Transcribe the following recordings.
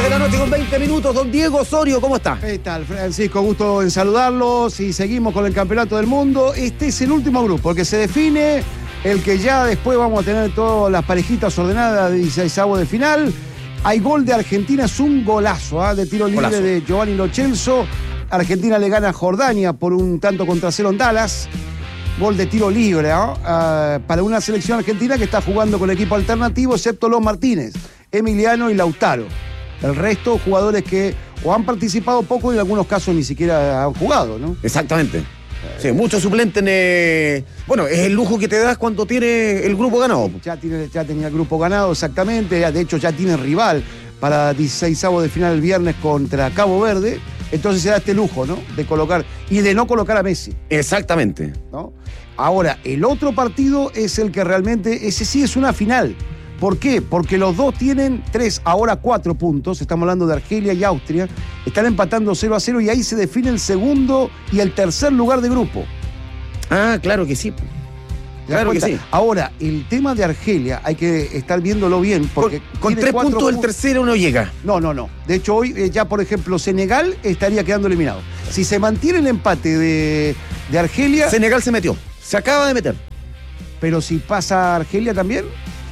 de la noche con 20 minutos. Don Diego Osorio, ¿cómo está? ¿Qué tal, Francisco? Gusto en saludarlos y seguimos con el Campeonato del Mundo. Este es el último grupo, el que se define, el que ya después vamos a tener todas las parejitas ordenadas de 16avos de final. Hay gol de Argentina, es un golazo de tiro libre de Giovanni Lo Celso. Argentina le gana a Jordania por un tanto contra cero en Dallas. Gol de tiro libre para una selección argentina que está jugando con equipo alternativo, excepto los Martínez, Emiliano y Lautaro. El resto, jugadores que o han participado poco y en algunos casos ni siquiera han jugado, ¿no? Exactamente. Sí, muchos suplentes. Bueno, es el lujo que te das cuando tiene el grupo ganado. Ya tenía el grupo ganado, exactamente. De hecho, ya tiene rival para 16avos de final el viernes contra Cabo Verde. Entonces se da este lujo, ¿no? De colocar y de no colocar a Messi. Exactamente. ¿No? Ahora, el otro partido es el que realmente, ese sí es una final. ¿Por qué? Porque los dos tienen 3, ahora 4 puntos. Estamos hablando de Argelia y Austria. Están empatando 0-0 y ahí se define el segundo y el tercer lugar de grupo. Ah, claro que sí. Claro que sí. Ahora, el tema de Argelia hay que estar viéndolo bien. Porque con 3 puntos del tercero no llega. No. De hecho, hoy ya, por ejemplo, Senegal estaría quedando eliminado. Si se mantiene el empate de Argelia... Senegal se metió. Se acaba de meter. Pero si pasa Argelia también...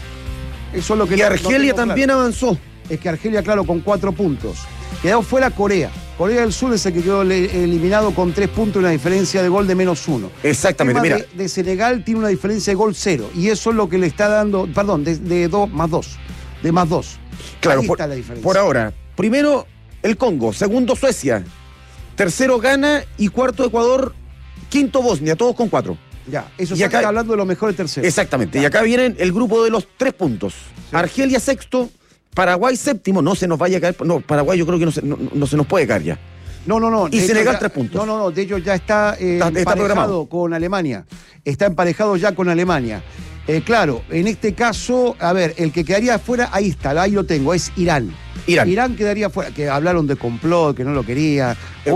Eso es lo que y Argelia también avanzó. Es que Argelia, claro, con 4 puntos. Quedó fuera Corea. Corea del Sur es el que quedó eliminado con 3 puntos y una diferencia de gol de -1. Exactamente, mira. De Senegal tiene una diferencia de gol 0. Y eso es lo que le está dando, perdón, de 2 más 2. De más 2. Claro, ahí está la diferencia. Por ahora, primero el Congo, segundo Suecia, tercero Ghana y cuarto Ecuador, quinto Bosnia, todos con 4. Ya, eso se está hablando de los mejores terceros. Exactamente, ya. Y acá vienen el grupo de los 3 puntos. Sí. Argelia sexto, Paraguay séptimo, no se nos vaya a caer. No, Paraguay yo creo que no se nos puede caer ya. No. Y Senegal 3 puntos. No, de hecho ya está emparejado con Alemania. Está emparejado ya con Alemania. Claro, en este caso, a ver, el que quedaría afuera, ahí lo tengo, es Irán. Irán quedaría afuera, que hablaron de complot, que no lo quería.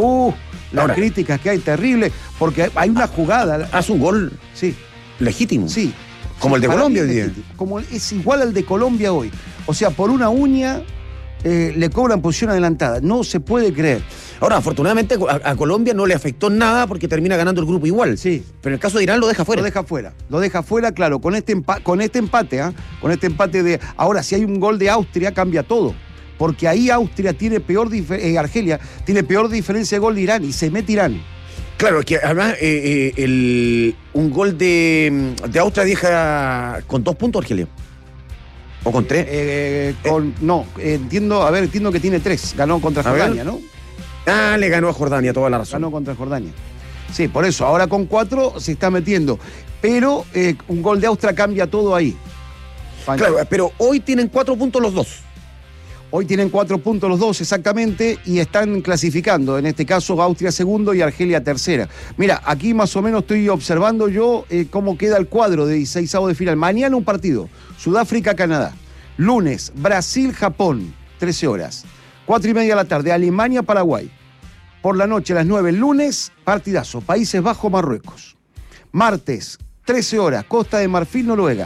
Las críticas que hay, terrible, porque hay una jugada. Hace un gol legítimo. Sí. Como el de Colombia hoy día. Como es igual al de Colombia hoy. O sea, por una uña le cobran posición adelantada. No se puede creer. Ahora, afortunadamente a Colombia no le afectó nada porque termina ganando el grupo igual. Sí. Pero en el caso de Irán lo deja fuera. Lo deja fuera, claro, con este empate, Con este empate de... Ahora, si hay un gol de Austria, cambia todo. Porque ahí Austria tiene Argelia tiene peor diferencia de gol de Irán y se mete Irán. Claro, es que además un gol de Austria deja con 2 puntos Argelia. ¿O con 3? Entiendo que tiene 3. Ganó contra Jordania, ¿no? Le ganó a Jordania, toda la razón. Ganó contra Jordania. Sí, por eso, ahora con 4 se está metiendo. Pero un gol de Austria cambia todo ahí. Claro, pero hoy tienen 4 puntos los dos. Hoy tienen 4 puntos los dos, exactamente, y están clasificando. En este caso, Austria segundo y Argelia tercera. Mira, aquí más o menos estoy observando yo cómo queda el cuadro de 16avos de final. Mañana un partido, Sudáfrica-Canadá. Lunes, Brasil-Japón, 13 horas. 4:30 de la tarde, Alemania-Paraguay. Por la noche, a las 9, lunes, partidazo, Países Bajos-Marruecos. Martes, 13 horas, Costa de Marfil-Noruega.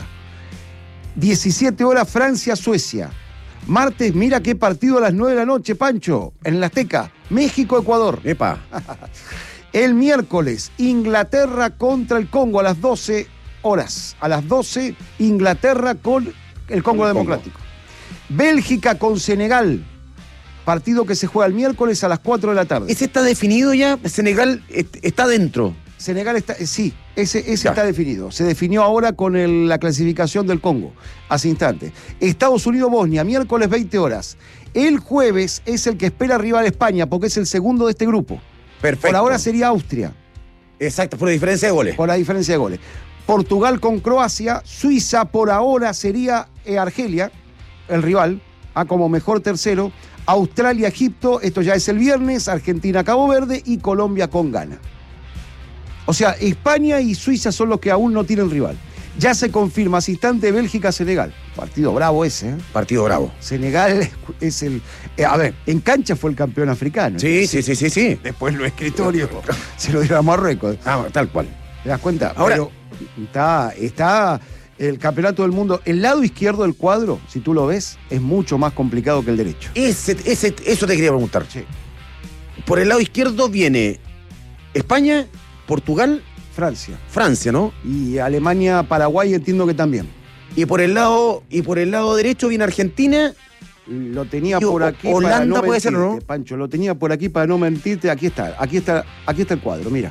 17 horas, Francia-Suecia. Martes, mira qué partido a las 9 de la noche, Pancho, en el Azteca, México-Ecuador. ¡Epa! El miércoles, Inglaterra contra el Congo a las 12 horas. A las 12, Inglaterra con el Congo Democrático. Bélgica con Senegal. Partido que se juega el miércoles a las 4 de la tarde. ¿Ese está definido ya? Senegal está dentro. Senegal está, sí, ese está definido. Se definió ahora con la clasificación del Congo, hace instantes. Estados Unidos-Bosnia, miércoles 20 horas. El jueves es el que espera rival España, porque es el segundo de este grupo. Perfecto. Por ahora sería Austria. Exacto, por la diferencia de goles. Por la diferencia de goles. Portugal con Croacia, Suiza por ahora sería Argelia, el rival, como mejor tercero. Australia-Egipto, esto ya es el viernes, Argentina-Cabo Verde y Colombia con Ghana. O sea, España y Suiza son los que aún no tienen rival. Ya se confirma, hace instante, Bélgica-Senegal. Partido bravo ese, ¿eh? Partido bravo. Senegal es el... a ver, en cancha fue el campeón africano. Sí. Después lo escritorio se lo dieron a Marruecos. Tal cual. ¿Te das cuenta? Ahora, pero está El campeonato del mundo, el lado izquierdo del cuadro, si tú lo ves, es mucho más complicado que el derecho. Eso te quería preguntar. Sí. Por el lado izquierdo viene España, Portugal, Francia, ¿no? Y Alemania, Paraguay entiendo que también. Y por el lado derecho viene Argentina. Lo tenía Y por aquí Holanda para no puede ser, mentirte, ¿no? Pancho, lo tenía por aquí para no mentirte. Aquí está el cuadro, mira.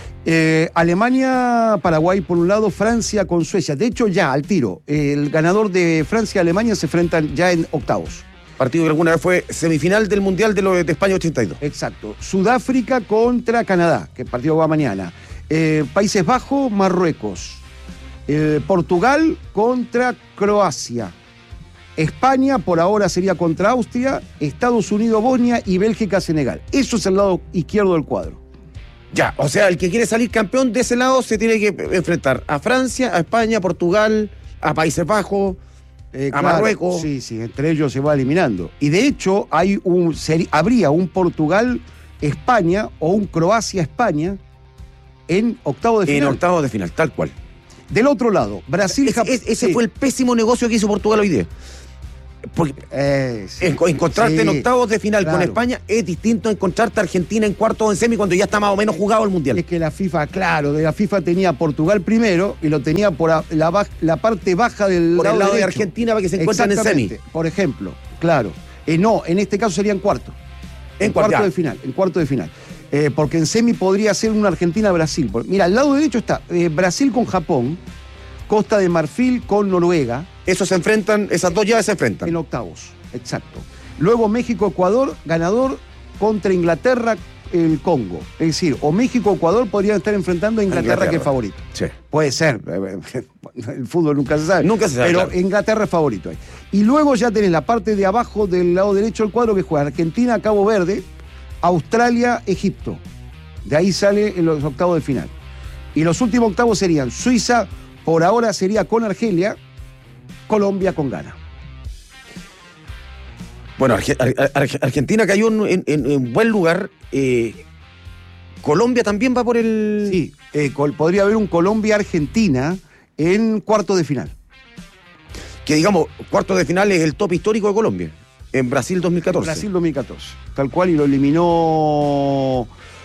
Alemania, Paraguay por un lado, Francia con Suecia. De hecho, ya al tiro, el ganador de Francia y Alemania se enfrentan ya en octavos. Partido que alguna vez fue semifinal del Mundial de España 82. Exacto. Sudáfrica contra Canadá, que el partido va mañana. Países Bajos, Marruecos. Portugal contra Croacia. España por ahora sería contra Austria, Estados Unidos, Bosnia y Bélgica, Senegal. Eso es el lado izquierdo del cuadro. Ya, o sea, el que quiere salir campeón de ese lado se tiene que enfrentar a Francia, a España, a Portugal, a Países Bajos, a Marruecos. Sí, entre ellos se va eliminando. Y de hecho habría un Portugal-España o un Croacia-España en octavo de final. En octavo de final, tal cual. Del otro lado, Brasil... Ese fue el pésimo negocio que hizo Portugal hoy día. Porque encontrarte en octavos de final con España es distinto a encontrarte a Argentina en cuartos o en semi cuando ya está más o menos jugado el Mundial. Es que la FIFA tenía a Portugal primero y lo tenía por la parte baja del por lado el lado de derecho. Argentina para que se encuentren en semi. Por ejemplo, claro. No, en este caso serían cuarto. En cuarto de final. Porque en semi podría ser una Argentina-Brasil. Mira, al lado derecho está Brasil con Japón, Costa de Marfil con Noruega. Esas dos llaves se enfrentan. En octavos, exacto. Luego México-Ecuador, ganador contra Inglaterra, el Congo. Es decir, o México-Ecuador podrían estar enfrentando a Inglaterra, que es favorito. Sí. Puede ser. El fútbol nunca se sabe. Pero claro. Inglaterra es favorito ahí. Y luego ya tenés la parte de abajo del lado derecho del cuadro que juega Argentina, Cabo Verde, Australia, Egipto. De ahí sale en los octavos de final. Y los últimos octavos serían Suiza, por ahora sería con Argelia, Colombia con Ghana. Bueno, Argentina cayó en buen lugar. Colombia también va por el... Sí, podría haber un Colombia-Argentina en cuarto de final. Que digamos, cuarto de final es el top histórico de Colombia. En Brasil 2014. Brasil 2014. Tal cual, y lo eliminó...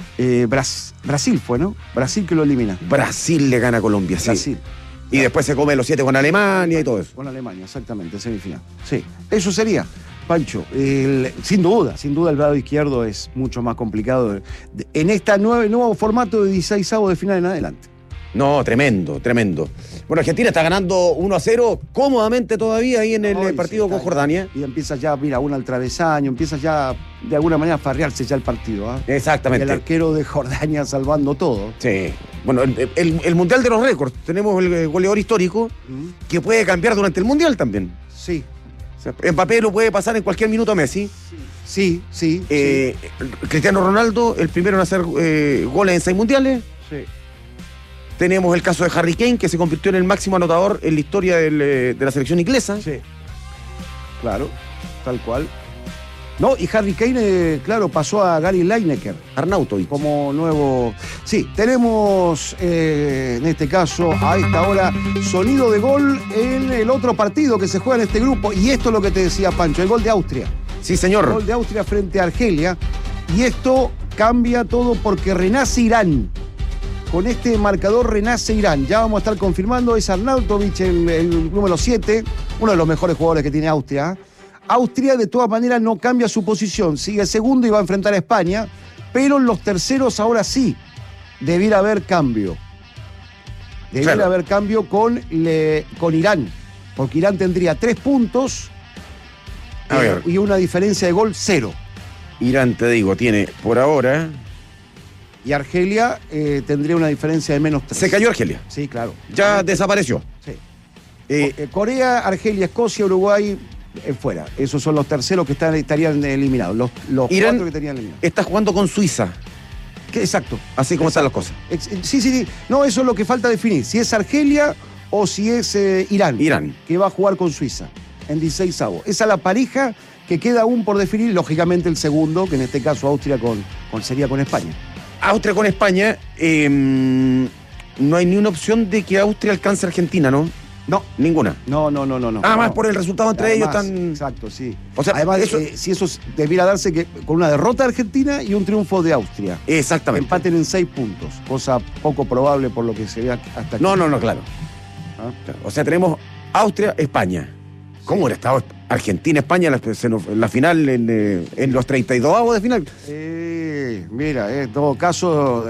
Brasil fue, ¿no? Brasil que lo elimina. Brasil le gana a Colombia, sí. Brasil. Y después se come los 7 con Alemania y todo eso. Con Alemania, exactamente, semifinal. Sí, eso sería, Pancho. Sin duda, el lado izquierdo es mucho más complicado en este nuevo formato de 16avos de final en adelante. No, tremendo. Bueno, Argentina está ganando 1-0 cómodamente todavía ahí en el partido con Jordania. Y empieza ya, mira, una al travesaño, empieza ya de alguna manera a farrearse ya el partido. Exactamente. Y el arquero de Jordania salvando todo. Sí. Bueno, el Mundial de los récords. Tenemos el goleador histórico que puede cambiar durante el Mundial también. Sí. O sea, Mbappé lo puede pasar en cualquier minuto a Messi. Sí. Cristiano Ronaldo, el primero en hacer goles en 6 mundiales. Sí. Tenemos el caso de Harry Kane, que se convirtió en el máximo anotador en la historia de la selección inglesa. Sí. Claro, tal cual. No, y Harry Kane, claro, pasó a Gary Lineker. Arnautovic. Como nuevo... Sí, tenemos en este caso, a esta hora, sonido de gol en el otro partido que se juega en este grupo. Y esto es lo que te decía Pancho, el gol de Austria. Sí, señor. El gol de Austria frente a Argelia. Y esto cambia todo porque renace Irán. Con este marcador renace Irán. Ya vamos a estar confirmando. Es Arnautovic, el número 7, uno de los mejores jugadores que tiene Austria. Austria, de todas maneras, no cambia su posición. Sigue segundo y va a enfrentar a España. Pero en los terceros, ahora sí, debiera haber cambio. Debiera haber cambio con Irán. Porque Irán tendría 3 puntos y una diferencia de gol 0. Irán, te digo, tiene por ahora... Y Argelia tendría una diferencia de menos 3. Se cayó Argelia. Sí, claro. Ya desapareció. Sí. Corea, Argelia, Escocia, Uruguay, fuera. Esos son los terceros que estarían eliminados. Los Irán 4 que estarían eliminados. Está jugando con Suiza. Exacto. Así como están las cosas. Sí. No, eso es lo que falta definir. Si es Argelia o si es Irán. Que va a jugar con Suiza en 16avos. Esa es la pareja que queda aún por definir. Lógicamente el segundo, que en este caso Austria sería con España. Austria con España, no hay ni una opción de que Austria alcance a Argentina, ¿no? No, ninguna. No. Más por el resultado entre ellos tan... Exacto, sí. O sea, además, si eso debiera darse con una derrota de Argentina y un triunfo de Austria. Exactamente. Empaten en 6 puntos, cosa poco probable por lo que se ve hasta aquí. No, claro. Claro. O sea, tenemos Austria, España. ¿Cómo era estado Argentina, España en la final, en los 32avos de final? Mira, en todo caso,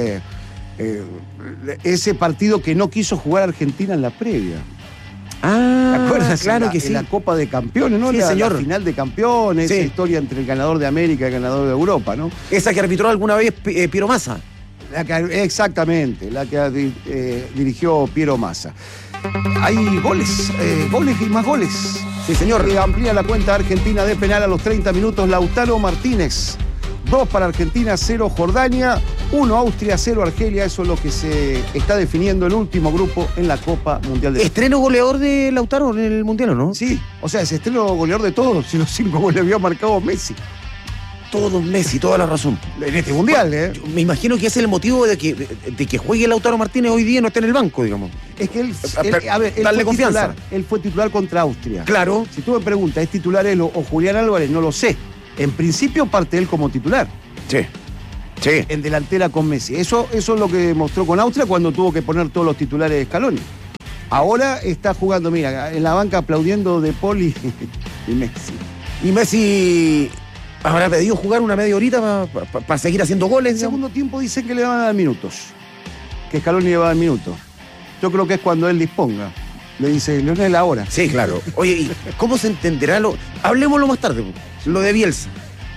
ese partido que no quiso jugar Argentina en la previa. ¿Te acuerdas? Claro que sí. En la Copa de Campeones, ¿no? Sí, señor. La final de campeones, esa historia entre el ganador de América y el ganador de Europa, ¿no? Esa que arbitró alguna vez Piero Massa. Exactamente, la que dirigió Piero Massa. Hay goles y más goles. Sí, señor. Amplía la cuenta Argentina de penal a los 30 minutos. Lautaro Martínez. 2 para Argentina, 0 Jordania, 1 Austria, 0 Argelia. Eso es lo que se está definiendo el último grupo en la Copa Mundial de... ¿Estreno goleador de Lautaro en el Mundial o no? Sí, o sea, es estreno goleador de todos. Si los 5 goles había marcado Messi. Todos Messi, toda la razón. En este Mundial, Me imagino que ese es el motivo de que juegue Lautaro Martínez hoy día y no esté en el banco, digamos. Es que él darle confianza. Él fue titular contra Austria. Claro. Si tú me preguntas, ¿es titular él o Julián Álvarez? No lo sé. En principio parte él como titular. Sí. En delantera con Messi. Eso es lo que mostró con Austria cuando tuvo que poner todos los titulares de Scaloni. Ahora está jugando, mira, en la banca aplaudiendo De Paul y Messi. Y Messi habrá pedido jugar una media horita para seguir haciendo goles. En segundo tiempo dicen que le van a dar minutos. Que Scaloni le va a dar minutos. Yo creo que es cuando él disponga. Le dice, Leonel, ahora. Sí, claro. Oye, ¿y cómo se entenderá hablemoslo más tarde, lo de Bielsa?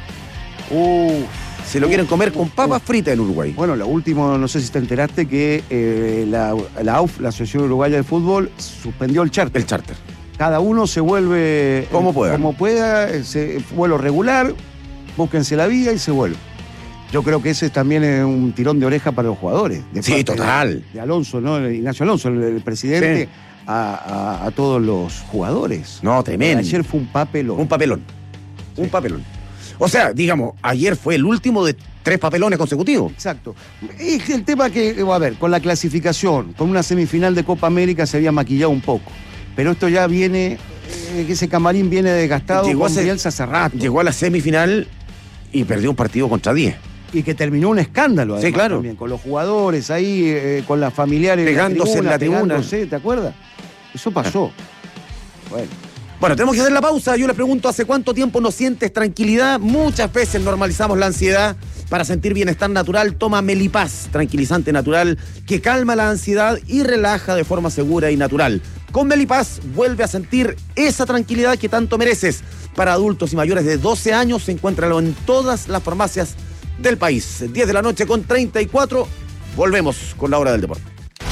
Se lo quieren comer con papas fritas en Uruguay. Bueno, lo último, no sé si te enteraste que la AUF, la Asociación Uruguaya de Fútbol, suspendió el charter. El charter. Cada uno se vuelve como pueda, vuelo regular, búsquense la vía y se vuelve. Yo creo que ese también es un tirón de oreja para los jugadores. Sí, total. De Alonso, ¿no? Ignacio Alonso, el presidente, sí. a todos los jugadores. No, tremendo. Ayer fue un papelón. Un papelón. O sea, digamos, ayer fue el último de 3 papelones consecutivos. Exacto. Es el tema que, a ver, con la clasificación, con una semifinal de Copa América se había maquillado un poco. Pero esto ya viene, ese camarín viene desgastado con Bielsa hace rato. Llegó a la semifinal y perdió un partido contra 10. Y que terminó un escándalo, además, sí, claro. También, con los jugadores ahí, con las familiares pegándose en la tribuna. ¿Te acuerdas? Eso pasó. Bueno, tenemos que hacer la pausa. Yo les pregunto, ¿hace cuánto tiempo no sientes tranquilidad? Muchas veces normalizamos la ansiedad. Para sentir bienestar natural, toma Melipaz, tranquilizante natural que calma la ansiedad y relaja de forma segura y natural. Con Melipaz vuelve a sentir esa tranquilidad que tanto mereces. Para adultos y mayores de 12 años, encuéntralo en todas las farmacias del país. 10 de la noche con 34. Volvemos con la hora del deporte.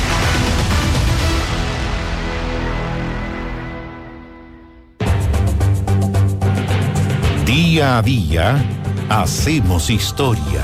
Día a día, hacemos historia.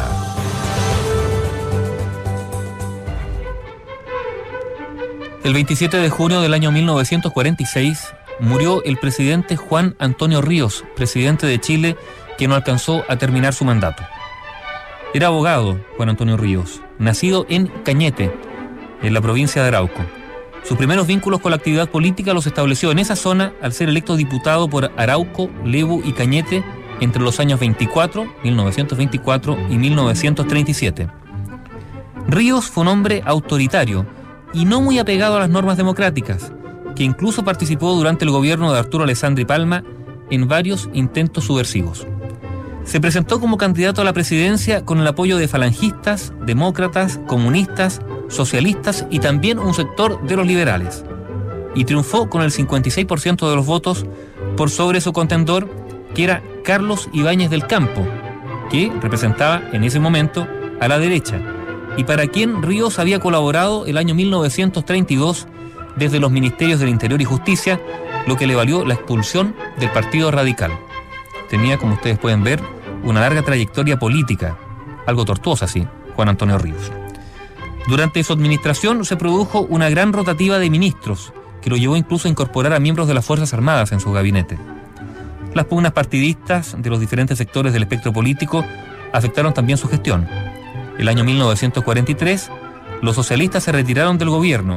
El 27 de junio del año 1946 murió el presidente Juan Antonio Ríos, presidente de Chile, que no alcanzó a terminar su mandato. Era abogado, Juan Antonio Ríos, nacido en Cañete, en la provincia de Arauco. Sus primeros vínculos con la actividad política los estableció en esa zona al ser electo diputado por Arauco, Lebu y Cañete entre los años 1924 y 1937. Ríos fue un hombre autoritario y no muy apegado a las normas democráticas, que incluso participó durante el gobierno de Arturo Alessandri Palma en varios intentos subversivos. Se presentó como candidato a la presidencia con el apoyo de falangistas, demócratas, comunistas, socialistas y también un sector de los liberales. Y triunfó con el 56% de los votos por sobre su contendor, que era Carlos Ibáñez del Campo, que representaba en ese momento a la derecha, y para quien Ríos había colaborado el año 1932 desde los Ministerios del Interior y Justicia, lo que le valió la expulsión del Partido Radical. Tenía, como ustedes pueden ver, una larga trayectoria política, algo tortuosa, sí, Juan Antonio Ríos. Durante su administración se produjo una gran rotativa de ministros, que lo llevó incluso a incorporar a miembros de las Fuerzas Armadas en su gabinete. Las pugnas partidistas de los diferentes sectores del espectro político afectaron también su gestión. El año 1943, los socialistas se retiraron del gobierno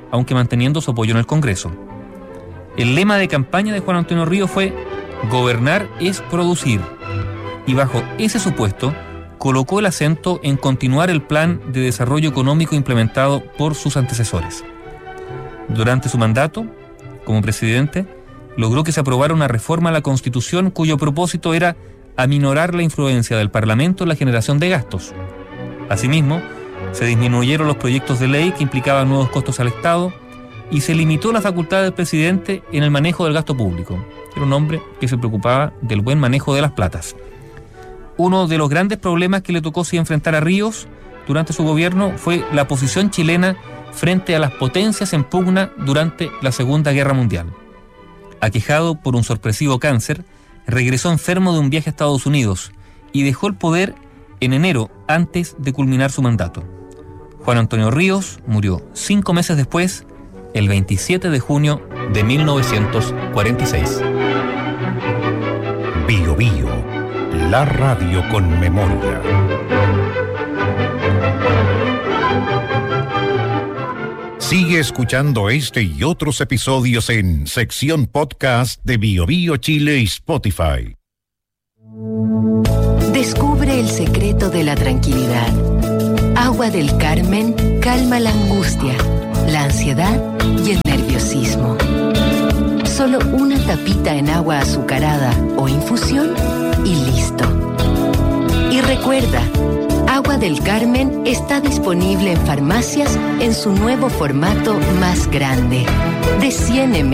aunque manteniendo su apoyo en el Congreso. El lema de campaña de Juan Antonio Ríos fue «Gobernar es producir», y bajo ese supuesto colocó el acento en continuar el plan de desarrollo económico implementado por sus antecesores. Durante su mandato, como presidente, logró que se aprobara una reforma a la Constitución cuyo propósito era aminorar la influencia del Parlamento en la generación de gastos. Asimismo, se disminuyeron los proyectos de ley que implicaban nuevos costos al Estado y se limitó la facultad del presidente en el manejo del gasto público. Era un hombre que se preocupaba del buen manejo de las platas. Uno de los grandes problemas que le tocó enfrentar a Ríos durante su gobierno fue la posición chilena frente a las potencias en pugna durante la Segunda Guerra Mundial. Aquejado por un sorpresivo cáncer, regresó enfermo de un viaje a Estados Unidos y dejó el poder en enero antes de culminar su mandato. Juan Antonio Ríos murió 5 meses después, el 27 de junio de 1946. Bio Bio, la radio con memoria. Sigue escuchando este y otros episodios en sección podcast de Bio Bio Chile y Spotify. Descubre el secreto de la tranquilidad. Agua del Carmen calma la angustia, la ansiedad y el nerviosismo. Solo una tapita en agua azucarada o infusión y listo. Y recuerda, Agua del Carmen está disponible en farmacias en su nuevo formato más grande, de 100 ml.